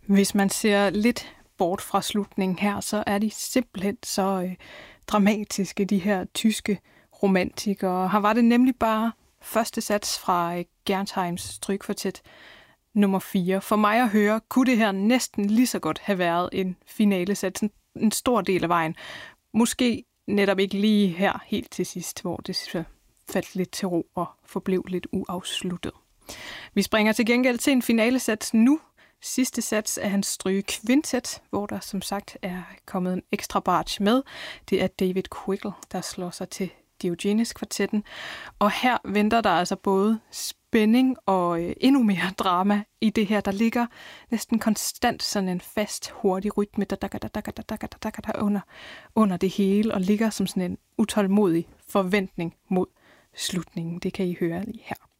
Hvis man ser lidt bort fra slutningen her, så er de simpelthen så dramatiske, de her tyske romantikere. Her var det nemlig bare første sats fra Gerntheims strygekvartet nummer 4. For mig at høre, kunne det her næsten lige så godt have været en finalesats, en stor del af vejen. Måske netop ikke lige her helt til sidst, hvor det faldt lidt til ro og forblev lidt uafsluttet. Vi springer til gengæld til en finalesats nu. Sidste sats af hans strygekvintet, hvor der som sagt er kommet en ekstra barge med. Det er David Quickel, der slår sig til Diogenes-kvartetten. Og her venter der altså både spænding og endnu mere drama i det her. Der ligger næsten konstant sådan en fast, hurtig rytme under det hele, og ligger som sådan en utålmodig forventning mod slutningen. Det kan I høre lige her.